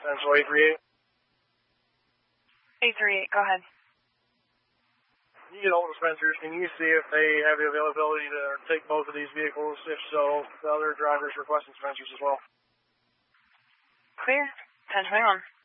Central 838. 838, go ahead. You get hold of Spencer's. Can you see if they have the availability to take both of these vehicles? If so, the other drivers requesting Spencer's as well. Clear. 1021.